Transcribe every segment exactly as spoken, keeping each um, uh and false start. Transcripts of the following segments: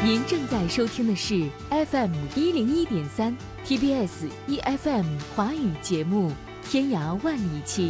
您正在收听的是 F M 一零一点三 T B S E F M 华语节目《天涯万里情》。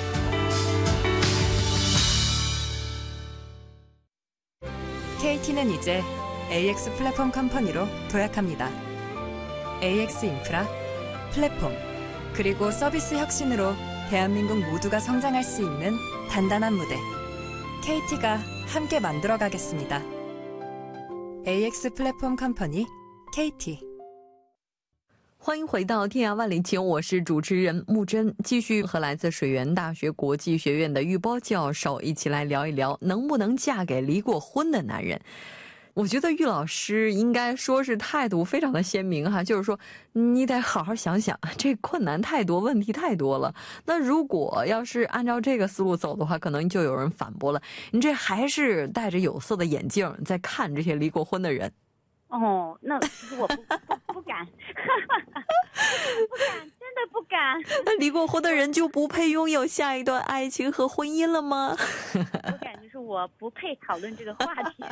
케이티는 이제 에이엑스 플랫폼 컴퍼니로 도약합니다. 에이엑스 인프라, 플랫폼, 그리고 서비스 혁신으로 대한민국 모두가 성장할 수 있는 단단한 무대. 케이티가 함께 만들어가겠습니다. 에이엑스 플랫폼 컴퍼니 케이티。 欢迎回到天涯万里情，我是主持人木真，继续和来自水源大学国际学院的玉波教授一起来聊一聊能不能嫁给离过婚的男人。我觉得玉老师应该说是态度非常的鲜明哈，就是说你得好好想想，这困难太多，问题太多了。那如果要是按照这个思路走的话，可能就有人反驳了，你这还是戴着有色的眼镜在看这些离过婚的人。 哦，那其实我不不不敢，不敢，真的不敢。 那离过婚的人就不配拥有下一段爱情和婚姻了吗？ 我感觉是我不配讨论这个话题。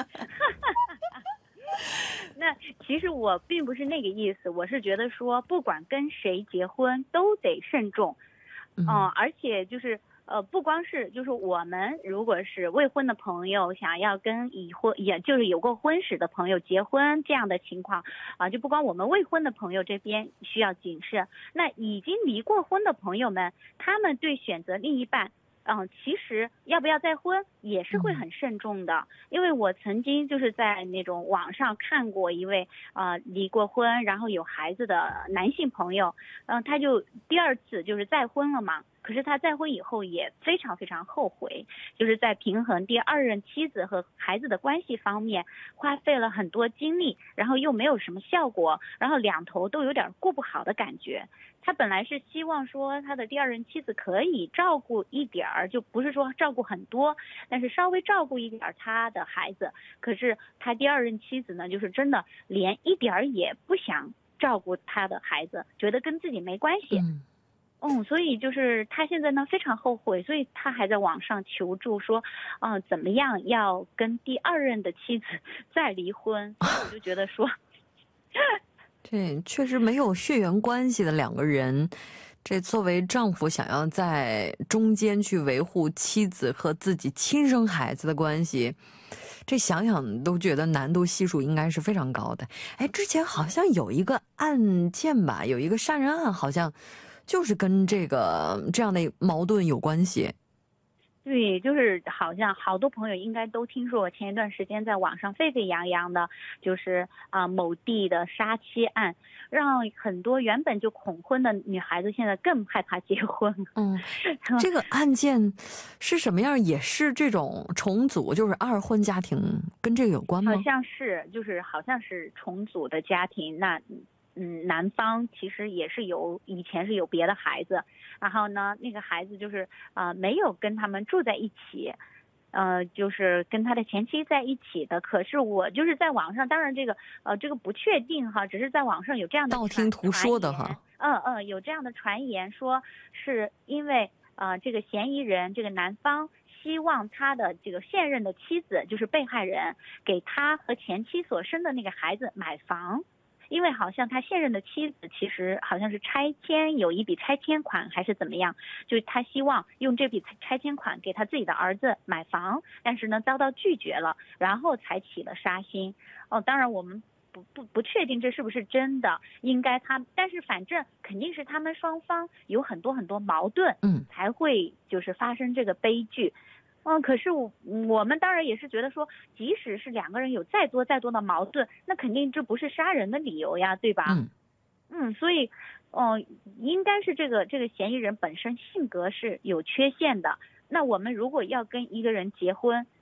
那其实我并不是那个意思，我是觉得说，不管跟谁结婚都得慎重，嗯、呃，而且就是。呃，不光是就是我们如果是未婚的朋友想要跟已婚也就是有过婚史的朋友结婚这样的情况啊、呃，就不光我们未婚的朋友这边需要谨慎，那已经离过婚的朋友们，他们对选择另一半嗯、呃，其实要不要再婚也是会很慎重的，因为我曾经就是在那种网上看过一位啊、呃、离过婚然后有孩子的男性朋友，嗯、呃，他就第二次就是再婚了嘛。可是他再婚以后也非常非常后悔，就是在平衡第二任妻子和孩子的关系方面花费了很多精力，然后又没有什么效果，然后两头都有点顾不好的感觉。他本来是希望说他的第二任妻子可以照顾一点儿，就不是说照顾很多，但是稍微照顾一点他的孩子。可是他第二任妻子呢，就是真的连一点儿也不想照顾他的孩子，觉得跟自己没关系。嗯嗯，所以就是他现在呢非常后悔，所以他还在网上求助说，嗯、呃，怎么样要跟第二任的妻子再离婚？我就觉得说， 这确实没有血缘关系的两个人，这作为丈夫想要在中间去维护妻子和自己亲生孩子的关系，这想想都觉得难度系数应该是非常高的。哎，之前好像有一个案件吧，有一个杀人案，好像就是跟这个这样的矛盾有关系。 对，就是好像好多朋友应该都听说过，前一段时间在网上沸沸扬扬的，就是啊、呃、某地的杀妻案，让很多原本就恐婚的女孩子现在更害怕结婚。 嗯，这个案件是什么样？也是这种重组，就是二婚家庭，跟这个有关吗？ 好像是，就是好像是重组的家庭。那嗯，男方其实也是有以前是有别的孩子，然后呢，那个孩子就是啊、呃、没有跟他们住在一起，呃，就是跟他的前妻在一起的。可是我就是在网上，当然这个呃这个不确定哈，只是在网上有这样的道听途说的哈， 嗯嗯，有这样的传言说是因为呃这个嫌疑人这个男方希望他的这个现任的妻子就是被害人给他和前妻所生的那个孩子买房。因为好像他现任的妻子其实好像是拆迁有一笔拆迁款还是怎么样，就是他希望用这笔拆迁款给他自己的儿子买房，但是呢遭到拒绝了，然后才起了杀心。哦，当然我们不不不确定这是不是真的，应该他但是反正肯定是他们双方有很多很多矛盾，嗯，才会就是发生这个悲剧。嗯，可是我我们当然也是觉得说，即使是两个人有再多再多的矛盾，那肯定这不是杀人的理由呀，对吧？嗯，嗯，所以，哦、呃，应该是这个这个嫌疑人本身性格是有缺陷的。那我们如果要跟一个人结婚，